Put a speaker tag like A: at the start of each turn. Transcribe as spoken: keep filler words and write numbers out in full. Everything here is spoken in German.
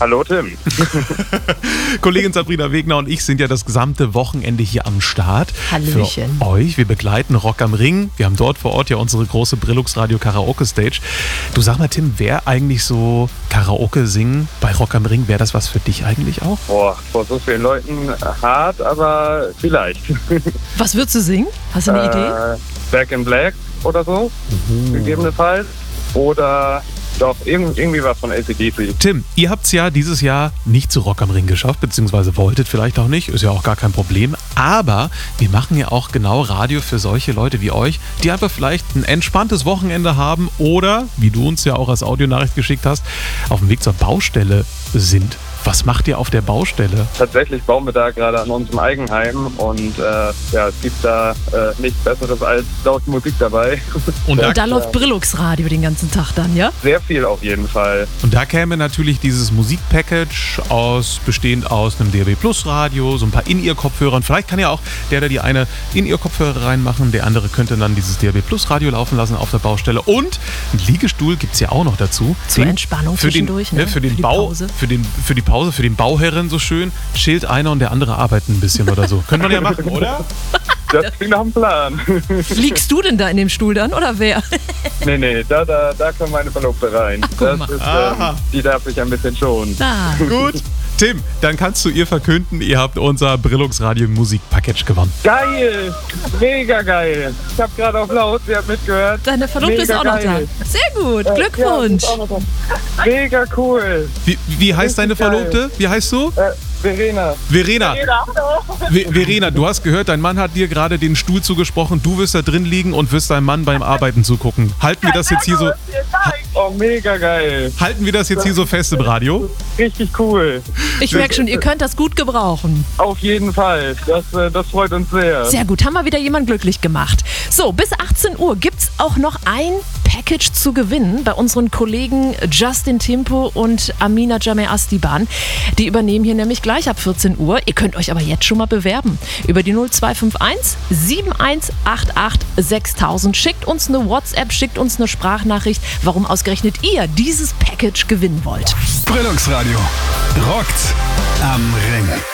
A: Hallo Tim.
B: Kollegin Sabrina Wegner und ich sind ja das gesamte Wochenende hier am Start.
C: Hallöchen.
B: Für euch. Wir begleiten Rock am Ring. Wir haben dort vor Ort ja unsere große Brillux Radio Karaoke Stage. Du sag mal, Tim, wer eigentlich so Karaoke singen bei Rock am Ring, wäre das was für dich eigentlich auch?
A: Boah, vor so vielen Leuten hart, aber vielleicht.
C: Was würdest du singen? Hast du eine
A: äh,
C: Idee?
A: Back in Black oder so,
B: Mhm.
A: gegebenenfalls. Oder doch, irgend, irgendwie was von A C D C.
B: Tim, ihr habt es ja dieses Jahr nicht zu Rock am Ring geschafft, beziehungsweise wolltet vielleicht auch nicht, ist ja auch gar kein Problem. Aber wir machen ja auch genau Radio für solche Leute wie euch, die einfach vielleicht ein entspanntes Wochenende haben oder, wie du uns ja auch als Audionachricht geschickt hast, auf dem Weg zur Baustelle sind. Was macht ihr auf der Baustelle?
A: Tatsächlich bauen wir da gerade an unserem Eigenheim und äh, ja, es gibt da äh, nichts Besseres als laut Musik dabei.
B: Und da,
C: Und da läuft Brillux Radio den ganzen Tag dann, ja?
A: Sehr viel auf jeden Fall.
B: und da käme natürlich dieses Musikpackage aus, bestehend aus einem D A B Plus Radio, so ein paar In-Ear-Kopfhörern. Vielleicht kann ja auch der oder die eine In-Ear-Kopfhörer reinmachen, der andere könnte dann dieses D A B Plus Radio laufen lassen auf der Baustelle. Und ein Liegestuhl gibt es ja auch noch dazu.
C: Zur
B: Den-
C: Entspannung
B: für den,
C: zwischendurch, ne?
B: Für den
C: Für die
B: Bau,
C: Pause.
B: für den, für die Pause, für den Bauherren so schön, chillt einer und der andere arbeitet ein bisschen oder so. Könnte man ja machen, oder?
A: Das klingt nach dem Plan.
C: Liegst du denn da in dem Stuhl dann oder wer?
A: nee, nee, da, da, da kommt meine Verlobte rein.
C: Ach, guck
A: das
C: mal.
A: ist,
B: Aha.
A: ähm, die darf ich ein bisschen schonen.
C: Ah,
B: Gut. Tim, dann kannst du ihr verkünden, ihr habt unser Brillux Radio Musikpackage gewonnen.
A: Geil! Mega geil! Ich hab gerade auf laut, sie hat mitgehört.
C: deine Verlobte ist
A: Mega
C: auch noch
A: geil.
C: da. Sehr gut,
A: Äh,
C: Glückwunsch.
A: Ja, ist auch noch da. Mega cool!
B: Wie, wie heißt deine
A: Richtig geil.
B: Verlobte? Wie heißt du?
A: Äh, Verena.
B: Verena. Ve- Verena, du hast gehört, dein Mann hat dir gerade den Stuhl zugesprochen. Du wirst da drin liegen und wirst deinem Mann beim Arbeiten zugucken. Halten wir das jetzt hier so,
A: Oh, mega geil!
B: halten wir das jetzt hier so fest im Radio?
A: Richtig cool!
C: Ich merke schon, ihr könnt das gut gebrauchen.
A: Auf jeden Fall. Das, äh, das freut uns sehr.
C: Sehr gut, haben wir wieder jemand glücklich gemacht. So, bis achtzehn Uhr gibt's auch noch ein Package zu gewinnen bei unseren Kollegen Justin Timpo und Amina Jameh Astiban. Die übernehmen hier nämlich gleich ab vierzehn Uhr. Ihr könnt euch aber jetzt schon mal bewerben. Über die null zwei fünf eins sieben eins acht acht sechstausend. Schickt uns eine WhatsApp, schickt uns eine Sprachnachricht, warum ausgerechnet ihr dieses Package gewinnen wollt.
D: Brillux Radio rockt am Ring.